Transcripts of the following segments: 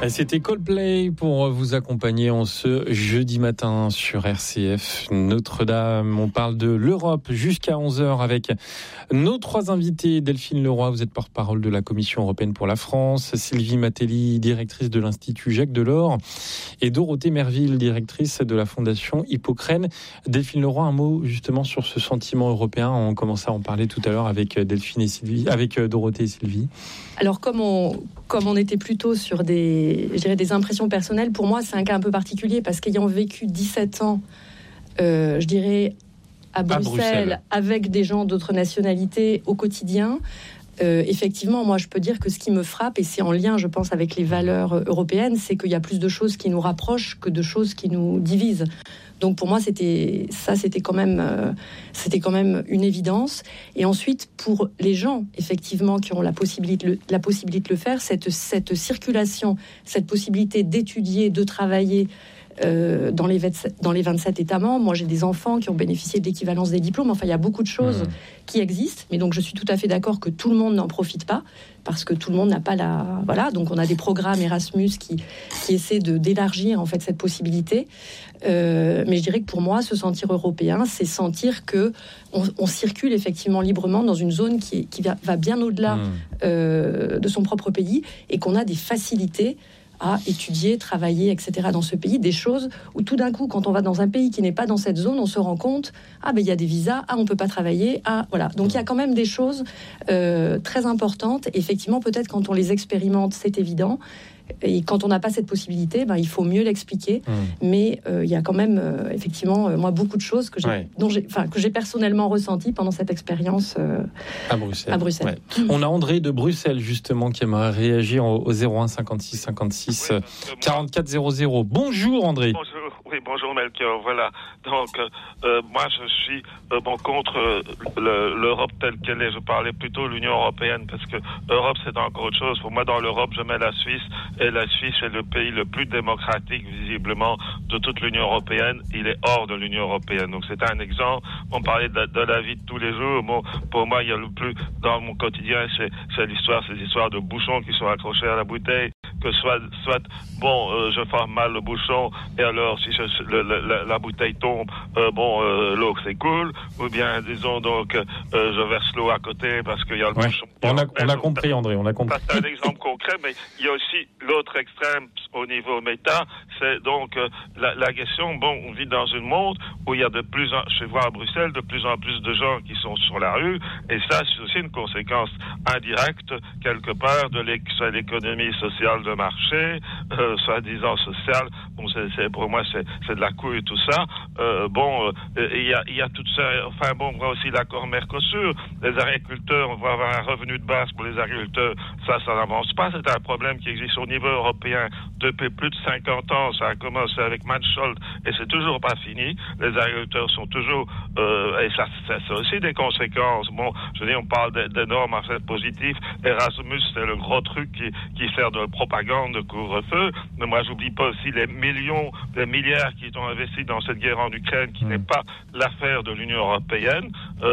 C'était Coldplay pour vous accompagner en ce jeudi matin sur RCF Notre-Dame. On parle de l'Europe jusqu'à 11h avec nos trois invités. Delphine Leroy, vous êtes porte-parole de la Commission européenne pour la France. Sylvie Matelli, directrice de l'Institut Jacques Delors. Et Dorothée Merville, directrice de la Fondation Hippocrène. Delphine Leroy, un mot justement sur ce sentiment européen. On commençait à en parler tout à l'heure avec Delphine et Sylvie, avec Dorothée et Sylvie. Alors comme on était plutôt sur des impressions personnelles, pour moi c'est un cas un peu particulier parce qu'ayant vécu 17 ans, à Bruxelles, avec des gens d'autres nationalités au quotidien, effectivement, moi je peux dire que ce qui me frappe, et c'est en lien je pense avec les valeurs européennes, c'est qu'il y a plus de choses qui nous rapprochent que de choses qui nous divisent. Donc pour moi, c'était quand même une évidence. Et ensuite, pour les gens, effectivement, qui ont la possibilité de le faire, cette circulation, cette possibilité d'étudier, de travailler dans les 27 États membres. Moi, j'ai des enfants qui ont bénéficié de l'équivalence des diplômes. Enfin, il y a beaucoup de choses qui existent. Mais donc, je suis tout à fait d'accord que tout le monde n'en profite pas, parce que tout le monde n'a pas la... Voilà, donc on a des programmes Erasmus qui essaient d'élargir, en fait, cette possibilité. Mais je dirais que pour moi, se sentir européen, c'est sentir que on circule effectivement librement dans une zone qui va bien au-delà de son propre pays, et qu'on a des facilités à étudier, travailler, etc. dans ce pays, des choses où tout d'un coup, quand on va dans un pays qui n'est pas dans cette zone, on se rend compte, il y a des visas, on peut pas travailler, voilà. Donc il y a quand même des choses très importantes. Et effectivement, peut-être quand on les expérimente, c'est évident. Et quand on n'a pas cette possibilité, il faut mieux l'expliquer. Mais il y a quand même, effectivement, moi, beaucoup de choses que j'ai personnellement ressenties pendant cette expérience à Bruxelles. Ouais. On a André de Bruxelles, justement, qui aimerait réagir au 01 56 56 44 00. Bonjour, André. Bonjour Melchior. Voilà. Donc, moi, je suis contre l'Europe telle qu'elle est. Je parlais plutôt de l'Union européenne, parce que l'Europe, c'est encore autre chose. Pour moi, dans l'Europe, je mets la Suisse. Et la Suisse est le pays le plus démocratique, visiblement, de toute l'Union européenne. Il est hors de l'Union européenne. Donc, c'est un exemple. On parlait de la vie de tous les jours. Bon, pour moi, il y a le plus, dans mon quotidien, c'est ces histoires de bouchons qui sont accrochés à la bouteille. Que soit je forme mal le bouchon, et alors, si la bouteille tombe, l'eau, c'est cool. Ou bien, disons, donc, je verse l'eau à côté parce qu'il y a le bouchon. On a compris, André, on a compris. C'est un exemple concret, mais il y a aussi l'autre extrême au niveau méta, c'est donc la question, on vit dans un monde où il y a je vois à Bruxelles, de plus en plus de gens qui sont sur la rue, et ça, c'est aussi une conséquence indirecte, quelque part, de l'économie sociale de marché, soi-disant sociale. Pour moi, c'est de la couille, tout ça. Il y a tout ça. On voit aussi l'accord Mercosur. Les agriculteurs, on va avoir un revenu de base pour les agriculteurs. Ça n'avance pas. C'est un problème qui existe au niveau européen depuis plus de 50 ans. Ça a commencé avec Mansholt et c'est toujours pas fini. Les agriculteurs sont toujours... et ça a aussi des conséquences. On parle des normes à faire positives. Erasmus, c'est le gros truc qui sert de propagande de couvre-feu. Mais moi, j'oublie pas aussi les milliards qui sont investis dans cette guerre en Ukraine, qui n'est pas l'affaire de l'Union européenne.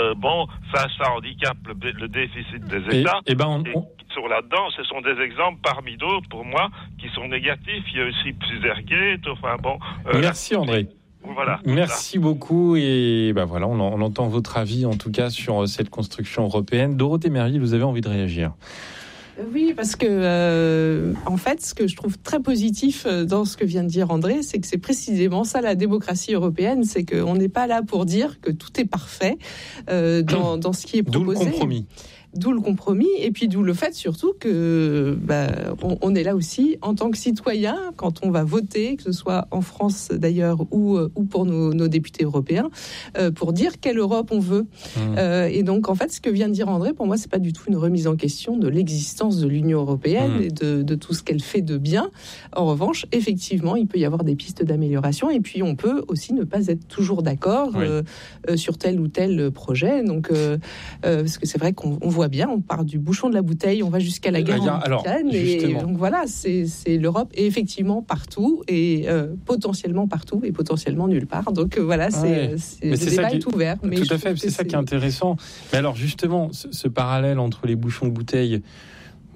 Ça handicape le déficit des États. Et sur là-dedans, ce sont des exemples parmi d'autres, pour moi, qui sont négatifs. Il y a aussi Plusergate, merci André. Voilà. Merci beaucoup, et on entend votre avis en tout cas sur cette construction européenne. Dorothée Merville, vous avez envie de réagir? Oui, parce que en fait, ce que je trouve très positif dans ce que vient de dire André, c'est que c'est précisément ça la démocratie européenne, c'est qu'on n'est pas là pour dire que tout est parfait dans ce qui est proposé. D'où le compromis. D'où le compromis, et puis d'où le fait surtout que on est là aussi en tant que citoyen quand on va voter, que ce soit en France d'ailleurs ou pour nos députés européens, pour dire quelle Europe on veut. Et donc en fait, ce que vient de dire André, pour moi, c'est pas du tout une remise en question de l'existence de l'Union européenne et de tout ce qu'elle fait de bien. En revanche, effectivement, il peut y avoir des pistes d'amélioration, et puis on peut aussi ne pas être toujours d'accord sur tel ou tel projet. Donc parce que c'est vrai qu'on voit bien, on part du bouchon de la bouteille, on va jusqu'à la guerre en Ukraine, et donc voilà, c'est l'Europe est effectivement partout, et potentiellement partout, et potentiellement nulle part. Donc voilà, le débat est ouvert. Mais tout à fait, c'est ça qui est intéressant. Mais alors justement, ce parallèle entre les bouchons de bouteille,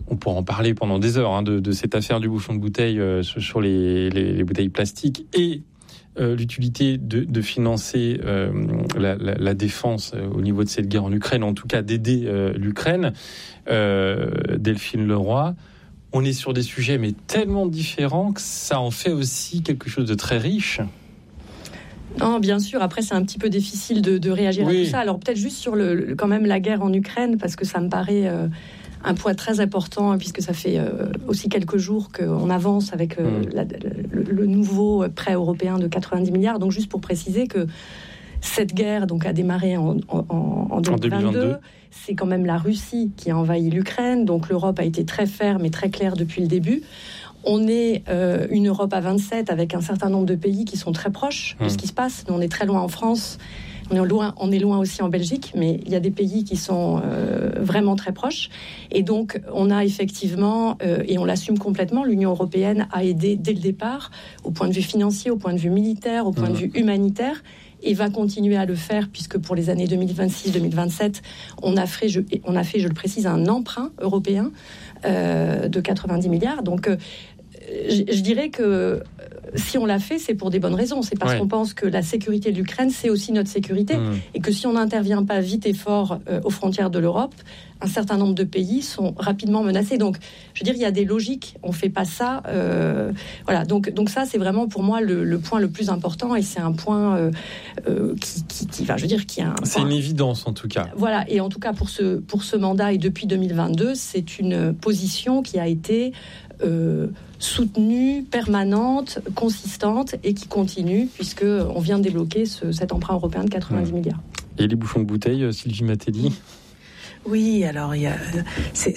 on pourra en parler pendant des heures de cette affaire du bouchon de bouteille sur les bouteilles plastiques et l'utilité de financer la défense au niveau de cette guerre en Ukraine, en tout cas d'aider l'Ukraine. Delphine Leroy, on est sur des sujets mais tellement différents que ça en fait aussi quelque chose de très riche. Non, bien sûr. Après, c'est un petit peu difficile de réagir à tout ça. Alors peut-être juste sur quand même la guerre en Ukraine, parce que ça me paraît un point très important, puisque ça fait aussi quelques jours qu'on avance avec le nouveau prêt européen de 90 milliards. Donc juste pour préciser que cette guerre donc, a démarré en 2022. C'est quand même la Russie qui a envahi l'Ukraine. Donc l'Europe a été très ferme et très claire depuis le début. On est une Europe à 27 avec un certain nombre de pays qui sont très proches de ce qui se passe. Nous, on est très loin en France. On est loin aussi en Belgique, mais il y a des pays qui sont vraiment très proches. Et donc, on a effectivement, et on l'assume complètement, l'Union européenne a aidé dès le départ, au point de vue financier, au point de vue militaire, au point de vue humanitaire, et va continuer à le faire, puisque pour les années 2026-2027, on a fait, je le précise, un emprunt européen de 90 milliards. Donc, je dirais que si on l'a fait, c'est pour des bonnes raisons. C'est parce qu'on pense que la sécurité de l'Ukraine, c'est aussi notre sécurité. Et que si on n'intervient pas vite et fort aux frontières de l'Europe, un certain nombre de pays sont rapidement menacés. Donc, je veux dire, il y a des logiques. On ne fait pas ça. Voilà. Donc ça, c'est vraiment pour moi le point le plus important. Et c'est un point qui va, je veux dire, qui a un c'est point. une évidence, en tout cas. Voilà. Et en tout cas, pour ce mandat et depuis 2022, c'est une position qui a été soutenue, permanente, consistante et qui continue, puisqu'on vient de débloquer cet emprunt européen de 90 milliards. Et les bouchons de bouteille, Sylvie Matelli ? Oui, alors c'est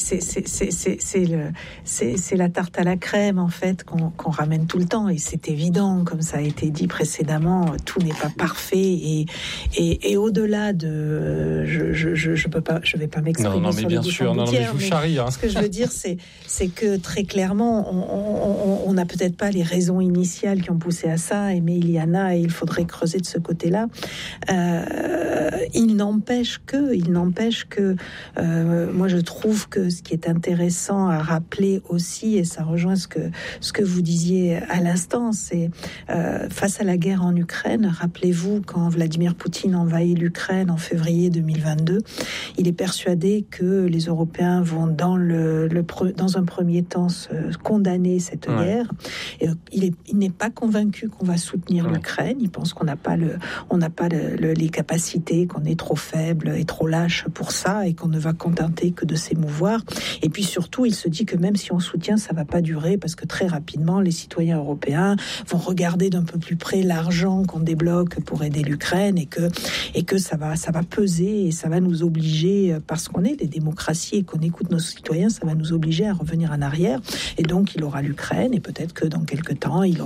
la tarte à la crème en fait qu'on ramène tout le temps, et c'est évident, comme ça a été dit précédemment, tout n'est pas parfait et au-delà de je vais pas m'exprimer mais sur bien les sûr, bouchons de mais je vous charrie. Ce que je veux dire, c'est que très clairement, on n'a peut-être pas les raisons initiales qui ont poussé à ça, mais il y en a et il faudrait creuser de ce côté-là. Il n'empêche que moi je trouve que ce qui est intéressant à rappeler aussi, et ça rejoint ce que vous disiez à l'instant, c'est face à la guerre en Ukraine, rappelez-vous quand Vladimir Poutine envahit l'Ukraine en février 2022, il est persuadé que les Européens vont dans un premier temps condamner cette guerre. Et il n'est pas convaincu qu'on va soutenir l'Ukraine. Il pense qu'on n'a pas les capacités, qu'on est trop faible et trop lâche pour ça, et qu'on ne va contenter que de s'émouvoir. Et puis surtout, il se dit que même si on soutient, ça va pas durer, parce que très rapidement, les citoyens européens vont regarder d'un peu plus près l'argent qu'on débloque pour aider l'Ukraine, et que ça va peser, et ça va nous obliger, parce qu'on est des démocraties et qu'on écoute nos citoyens, ça va nous obliger à revenir en arrière. Et donc, il aura l'Ukraine, et peut-être que dans quelques temps, il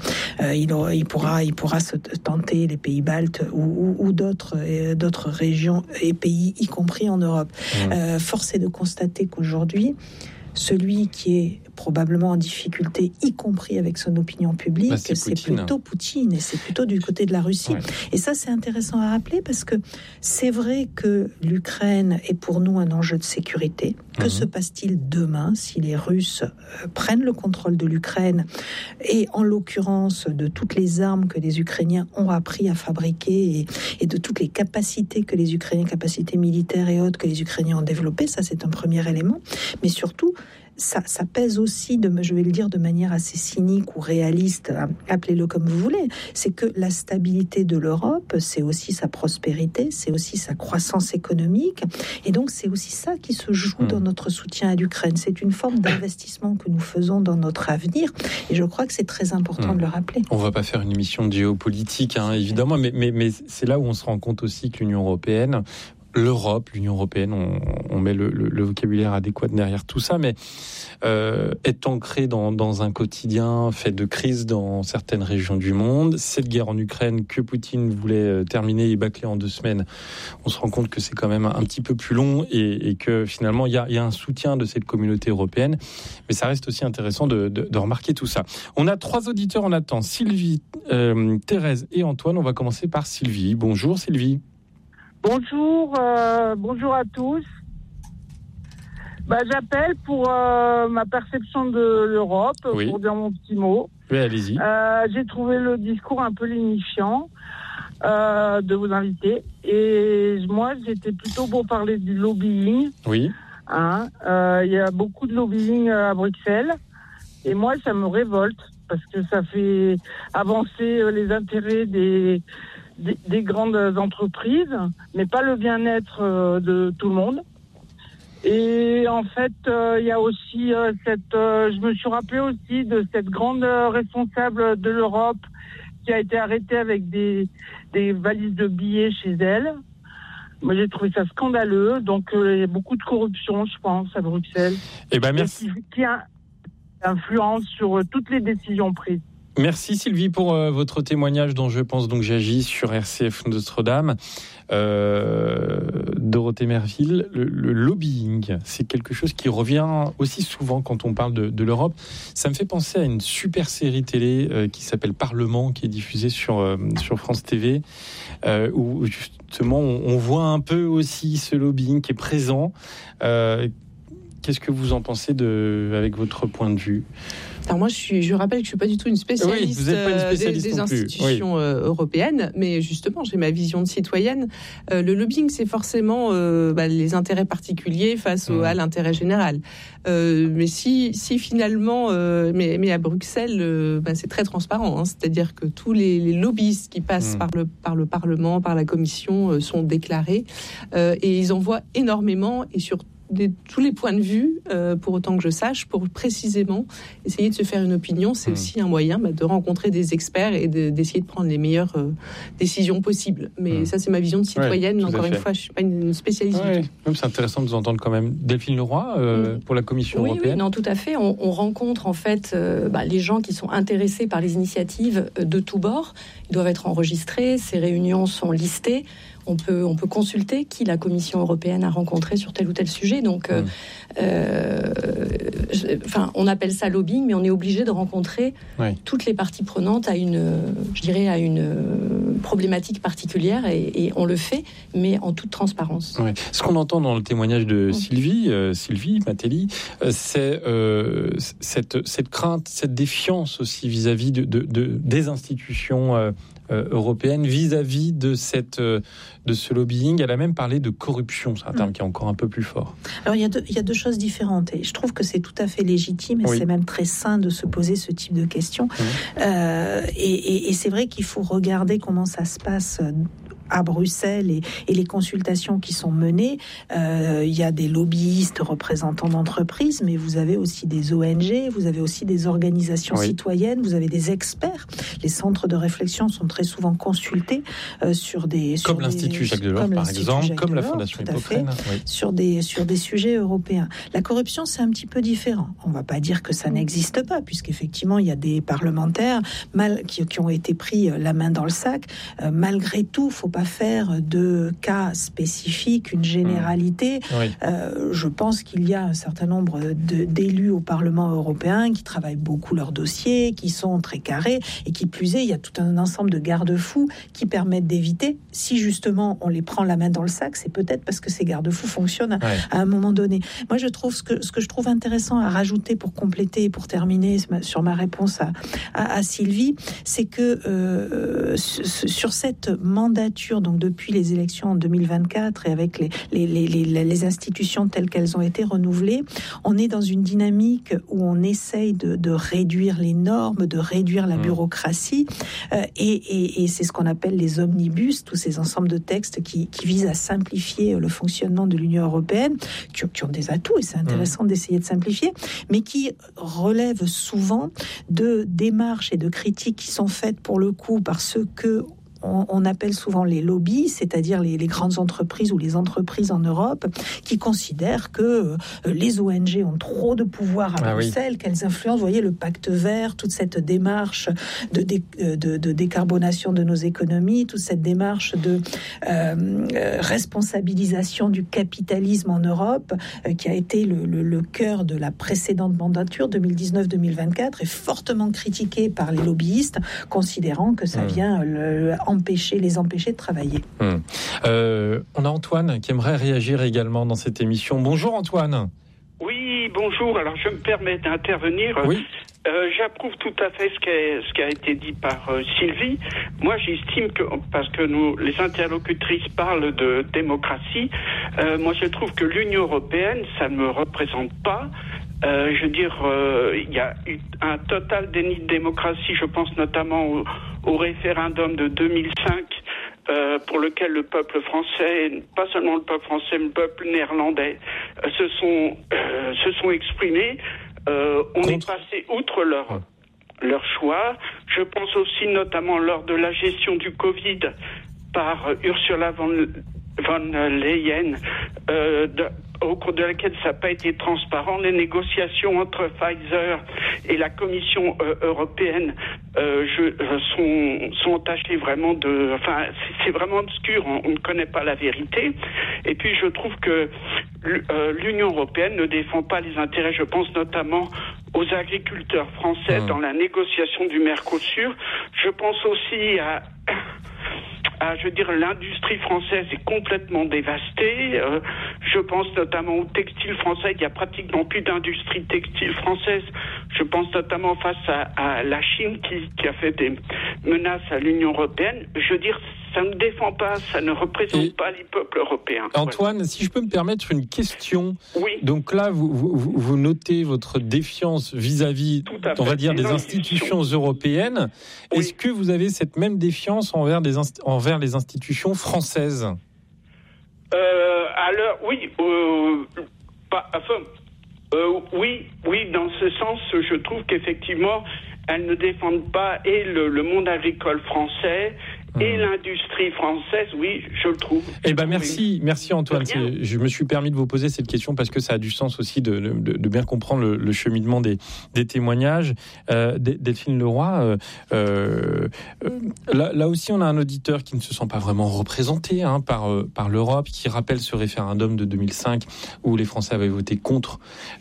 pourra se tenter les pays baltes ou d'autres régions et pays, y compris en Europe. Force est de constater qu'aujourd'hui, celui qui est probablement en difficulté, y compris avec son opinion publique, c'est plutôt Poutine, et c'est plutôt du côté de la Russie. Et ça, c'est intéressant à rappeler, parce que c'est vrai que l'Ukraine est pour nous un enjeu de sécurité. Que se passe-t-il demain si les Russes prennent le contrôle de l'Ukraine, et en l'occurrence de toutes les armes que les Ukrainiens ont appris à fabriquer, et de toutes les capacités que les Ukrainiens, capacités militaires et autres que les Ukrainiens ont développées? Ça, c'est un premier élément. Mais surtout, ça pèse aussi, je vais le dire de manière assez cynique ou réaliste, appelez-le comme vous voulez, c'est que la stabilité de l'Europe, c'est aussi sa prospérité, c'est aussi sa croissance économique, et donc c'est aussi ça qui se joue dans notre soutien à l'Ukraine. C'est une forme d'investissement que nous faisons dans notre avenir, et je crois que c'est très important de le rappeler. On ne va pas faire une émission de géopolitique, évidemment, mais c'est là où on se rend compte aussi que l'Union européenne, l'Union européenne, on met le vocabulaire adéquat derrière tout ça, mais est ancrée dans un quotidien fait de crises dans certaines régions du monde. Cette guerre en Ukraine que Poutine voulait terminer et bâcler en 2 semaines, on se rend compte que c'est quand même un petit peu plus long, et que finalement il y a un soutien de cette communauté européenne, mais ça reste aussi intéressant de remarquer tout ça. On a 3 auditeurs en attente, Sylvie, Thérèse et Antoine. On va commencer par Sylvie. Bonjour Sylvie. Bonjour à tous. J'appelle pour ma perception de l'Europe, pour dire mon petit mot. Oui, allez-y. J'ai trouvé le discours un peu lénifiant de vos invités. Et moi, j'étais plutôt pour parler du lobbying. Oui. Il y a beaucoup de lobbying à Bruxelles. Et moi, ça me révolte parce que ça fait avancer les intérêts des grandes entreprises, mais pas le bien-être de tout le monde. Et en fait, il y a aussi je me suis rappelé aussi de cette grande responsable de l'Europe qui a été arrêtée avec des valises de billets chez elle. Moi, j'ai trouvé ça scandaleux. Donc, il y a beaucoup de corruption, je pense, à Bruxelles. Merci. Qui a influence sur toutes les décisions prises. Merci Sylvie pour votre témoignage dont je pense donc j'agis sur RCF Notre-Dame. Dorothée Merville, le lobbying, c'est quelque chose qui revient aussi souvent quand on parle de l'Europe. Ça me fait penser à une super série télé qui s'appelle Parlement, qui est diffusée sur France TV, où justement on voit un peu aussi ce lobbying qui est présent. Qu'est-ce que vous en pensez avec votre point de vue ? Alors moi, je rappelle que je suis pas du tout une spécialiste, des institutions européennes, mais justement, j'ai ma vision de citoyenne. Le lobbying, c'est forcément les intérêts particuliers face à l'intérêt général. Mais si finalement, mais à Bruxelles, c'est très transparent. C'est-à-dire que tous les lobbyistes qui passent par le Parlement, par la Commission, sont déclarés et ils envoient énormément et sur tous les points de vue, pour autant que je sache, pour précisément essayer de se faire une opinion. C'est aussi un moyen de rencontrer des experts et d'essayer de prendre les meilleures décisions possibles. Mais ça, c'est ma vision de citoyenne. Encore une fois, je ne suis pas une spécialiste du tout. C'est intéressant de vous entendre quand même. Delphine Leroy, pour la Commission européenne. Oui, non, tout à fait. On rencontre en fait les gens qui sont intéressés par les initiatives de tous bords. Ils doivent être enregistrés. Ces réunions sont listées. On peut consulter qui la Commission européenne a rencontré sur tel ou tel sujet. Donc, on appelle ça lobbying, mais on est obligé de rencontrer toutes les parties prenantes à une problématique particulière, et on le fait, mais en toute transparence. Ce qu'on entend dans le témoignage de Sylvie Matelli, c'est cette crainte, cette défiance aussi vis-à-vis des institutions européenne vis-à-vis de ce lobbying. Elle a même parlé de corruption, c'est un terme qui est encore un peu plus fort. Alors il y a deux choses différentes et je trouve que c'est tout à fait légitime et c'est même très sain de se poser ce type de questions. Et c'est vrai qu'il faut regarder comment ça se passe à Bruxelles et les consultations qui sont menées. Il y a des lobbyistes représentants d'entreprises, mais vous avez aussi des ONG, vous avez aussi des organisations citoyennes, vous avez des experts. Les centres de réflexion sont très souvent consultés sur comme l'Institut Jacques Delors, par exemple, comme la Fondation Hippocrène. Sur des sujets européens. La corruption, c'est un petit peu différent. On ne va pas dire que ça n'existe pas, puisqu'effectivement, il y a des parlementaires qui ont été pris la main dans le sac. Malgré tout, il ne faut pas faire de cas spécifiques, une généralité. Je pense qu'il y a un certain nombre d'élus au Parlement européen qui travaillent beaucoup leurs dossiers, qui sont très carrés, et qui plus est, il y a tout un ensemble de garde-fous qui permettent d'éviter, si justement on les prend la main dans le sac, c'est peut-être parce que ces garde-fous fonctionnent à un moment donné. Moi, je trouve ce que je trouve intéressant à rajouter pour compléter, pour terminer sur ma réponse à Sylvie, c'est que sur cette mandature, donc depuis les élections en 2024 et avec les institutions telles qu'elles ont été renouvelées, on est dans une dynamique où on essaye de réduire les normes, de réduire la bureaucratie, et c'est ce qu'on appelle les omnibus, tous ces ensembles de textes qui visent à simplifier le fonctionnement de l'Union européenne, qui ont des atouts, et c'est intéressant d'essayer de simplifier, mais qui relèvent souvent de démarches et de critiques qui sont faites pour le coup par ceux que on appelle souvent les lobbies, c'est-à-dire les grandes entreprises ou les entreprises en Europe qui considèrent que les ONG ont trop de pouvoir à Bruxelles, qu'elles influencent, vous voyez, le pacte vert, toute cette démarche de décarbonation de nos économies, toute cette démarche de responsabilisation du capitalisme en Europe, qui a été le cœur de la précédente mandature 2019-2024, est fortement critiquée par les lobbyistes, considérant que ça vient les empêcher de travailler. On a Antoine qui aimerait réagir également dans cette émission. Bonjour Antoine. Oui, bonjour. Alors, je me permets d'intervenir. Oui. J'approuve tout à fait ce qui a été dit par Sylvie. Moi, j'estime que, parce que les interlocutrices parlent de démocratie, moi, je trouve que l'Union européenne, ça ne me représente pas. Je veux dire, il y a eu un total déni de démocratie. Je pense notamment au référendum de 2005. Pour lequel le peuple français, pas seulement le peuple français, mais le peuple néerlandais, se sont exprimés. On est passé outre leur choix. Je pense aussi notamment lors de la gestion du Covid par Ursula von Leyen, au cours de laquelle ça n'a pas été transparent. Les négociations entre Pfizer et la Commission européenne sont entachées vraiment c'est vraiment obscur, on ne connaît pas la vérité. Et puis je trouve que l'Union européenne ne défend pas les intérêts, je pense notamment aux agriculteurs français dans la négociation du Mercosur. Je pense aussi je veux dire, l'industrie française est complètement dévastée. Je pense notamment au textile français. Il n'y a pratiquement plus d'industrie textile française. Je pense notamment face à la Chine qui a fait des menaces à l'Union européenne. Je veux dire, ça ne défend pas, ça ne représente pas les peuples européens. Antoine, voilà. Si je peux me permettre une question. Oui. Donc là, vous notez votre défiance vis-à-vis, on va dire, des institutions européennes. Oui. Est-ce que vous avez cette même défiance envers les institutions françaises ? Alors, oui. Oui, dans ce sens, je trouve qu'effectivement, elles ne défendent pas et le monde agricole français et l'industrie française, oui, je le trouve. Eh ben merci Antoine. Je me suis permis de vous poser cette question parce que ça a du sens aussi de bien comprendre le cheminement des témoignages. Delphine Leroy, là aussi on a un auditeur qui ne se sent pas vraiment représenté par l'Europe, qui rappelle ce référendum de 2005 où les Français avaient voté contre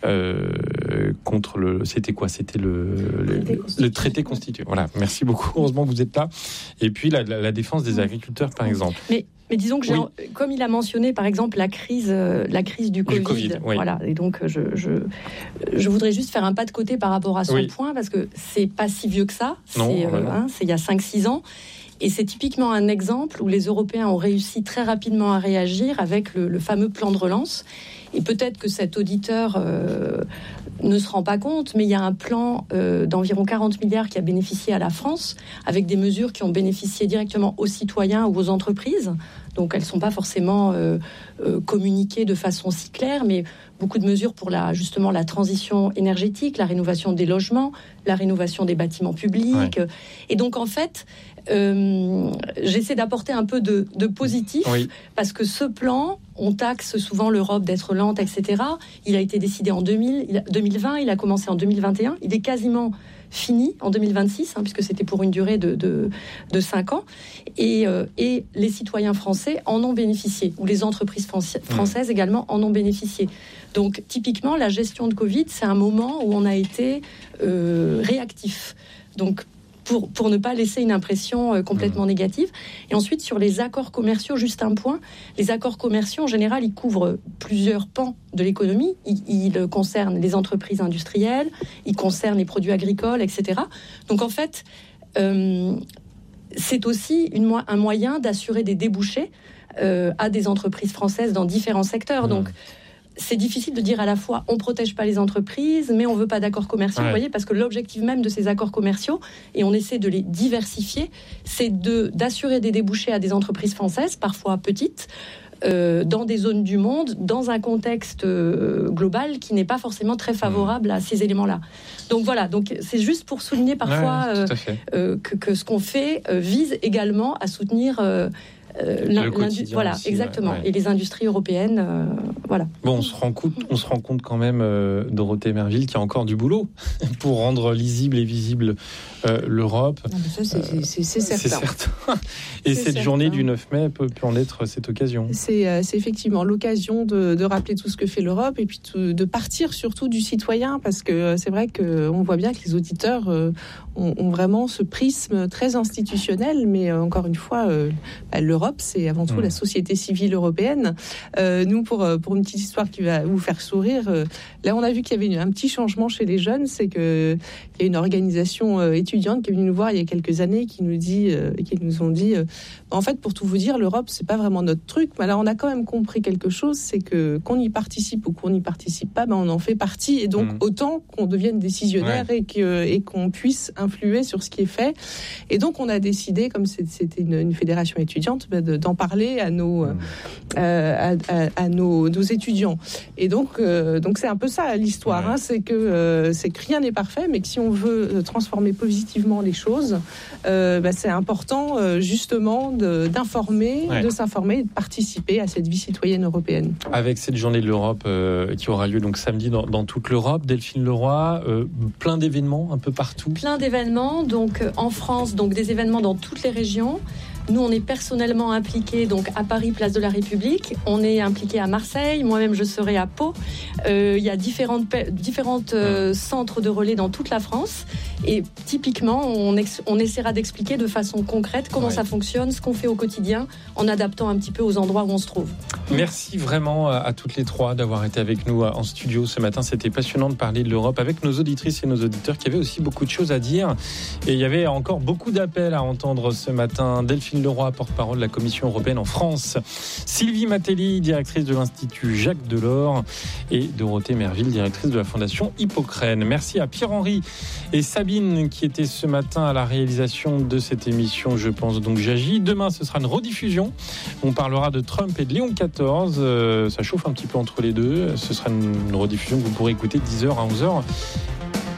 c'était quoi ? C'était le traité constituant. Voilà, merci beaucoup. Heureusement que vous êtes là. Et puis la défense des agriculteurs, par exemple. Mais disons que comme il a mentionné, par exemple, la crise du Covid. Oui. Voilà. Et donc, je voudrais juste faire un pas de côté par rapport à son point, parce que c'est pas si vieux que ça. C'est il y a 5-6 ans. Et c'est typiquement un exemple où les Européens ont réussi très rapidement à réagir avec le fameux plan de relance. Et peut-être que cet auditeur ne se rend pas compte, mais il y a un plan d'environ 40 milliards qui a bénéficié à la France, avec des mesures qui ont bénéficié directement aux citoyens ou aux entreprises. Donc elles ne sont pas forcément communiquées de façon si claire, mais beaucoup de mesures pour justement la transition énergétique, la rénovation des logements, la rénovation des bâtiments publics. Ouais. Et donc en fait, j'essaie d'apporter un peu de positif, parce que ce plan, on taxe souvent l'Europe d'être lente, etc. Il a été décidé en 2020, il a commencé en 2021, il est quasiment fini en 2026, puisque c'était pour une durée de 5 ans. Et les citoyens français en ont bénéficié, ou les entreprises françaises également en ont bénéficié. Donc typiquement, la gestion de Covid, c'est un moment où on a été réactif. Donc pour ne pas laisser une impression complètement négative. Et ensuite, sur les accords commerciaux, juste un point. Les accords commerciaux, en général, ils couvrent plusieurs pans de l'économie. Ils concernent les entreprises industrielles, ils concernent les produits agricoles, etc. Donc, en fait, c'est aussi un moyen d'assurer des débouchés à des entreprises françaises dans différents secteurs. Donc, c'est difficile de dire à la fois on protège pas les entreprises, mais on veut pas d'accords commerciaux, vous voyez, parce que l'objectif même de ces accords commerciaux, et on essaie de les diversifier, c'est d'assurer des débouchés à des entreprises françaises, parfois petites, dans des zones du monde, dans un contexte global qui n'est pas forcément très favorable à ces éléments-là. Donc voilà, c'est juste pour souligner parfois que ce qu'on fait vise également à soutenir voilà, exactement. Et les industries européennes, voilà. Bon, on se rend compte quand même, Dorothée Merville, qu'il y a encore du boulot pour rendre lisible et visible l'Europe. Non, mais ça, c'est certain. C'est certain. Et cette journée du 9 mai peut en être cette occasion. C'est effectivement l'occasion de rappeler tout ce que fait l'Europe et puis de partir surtout du citoyen, parce que c'est vrai qu'on voit bien que les auditeurs ont vraiment ce prisme très institutionnel, mais encore une fois, l'Europe l'Europe, c'est avant tout la société civile européenne. Nous, pour une petite histoire qui va vous faire sourire, là on a vu qu'il y avait un petit changement chez les jeunes, c'est qu'il y a une organisation étudiante qui est venue nous voir il y a quelques années, qui nous ont dit en fait, pour tout vous dire, l'Europe, c'est pas vraiment notre truc, mais là on a quand même compris quelque chose, c'est que qu'on y participe ou qu'on n'y participe pas, on en fait partie, et donc autant qu'on devienne décisionnaire et qu'on puisse influer sur ce qui est fait. Et donc on a décidé, comme c'était une fédération étudiante, d'en parler à nos étudiants. Et donc c'est un peu ça l'histoire, c'est que rien n'est parfait, mais que si on veut transformer positivement les choses, c'est important justement d'informer, de s'informer et de participer à cette vie citoyenne européenne. Avec cette journée de l'Europe qui aura lieu donc samedi dans toute l'Europe, Delphine Leroy, plein d'événements un peu partout. Plein d'événements, donc en France, donc des événements dans toutes les régions. Nous, on est personnellement impliqués donc à Paris, place de la République. On est impliqués à Marseille. Moi-même, je serai à Pau. Il y a différentes centres de relais dans toute la France. Et typiquement, on essaiera d'expliquer de façon concrète comment ça fonctionne, ce qu'on fait au quotidien, en adaptant un petit peu aux endroits où on se trouve. Merci vraiment à toutes les trois d'avoir été avec nous en studio ce matin. C'était passionnant de parler de l'Europe avec nos auditrices et nos auditeurs qui avaient aussi beaucoup de choses à dire. Et il y avait encore beaucoup d'appels à entendre ce matin. Delphine Leroy, porte-parole de la Commission européenne en France. Sylvie Matelli, directrice de l'Institut Jacques Delors. Et Dorothée Merville, directrice de la Fondation Hippocrène. Merci à Pierre-Henri et Sabine qui étaient ce matin à la réalisation de cette émission. Je pense donc j'agis. Demain, ce sera une rediffusion. On parlera de Trump et de Léon XIV. Ça chauffe un petit peu entre les deux. Ce sera une rediffusion que vous pourrez écouter 10h à 11h.